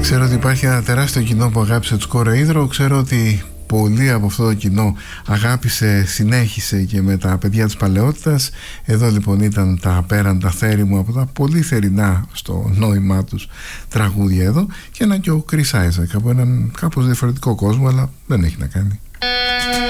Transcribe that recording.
Ξέρω ότι υπάρχει ένα τεράστιο κοινό που αγάπησε τους Κοροϊδρό. Ξέρω ότι πολύ από αυτό το κοινό συνέχισε και με τα παιδιά της παλαιότητας. Εδώ λοιπόν ήταν τα απέραντα θέρη μου από τα πολύ θερινά στο νόημά τους τραγούδια εδώ. Και ένα και ο Chris Isaak από έναν κάπως διαφορετικό κόσμο, αλλά δεν έχει να κάνει.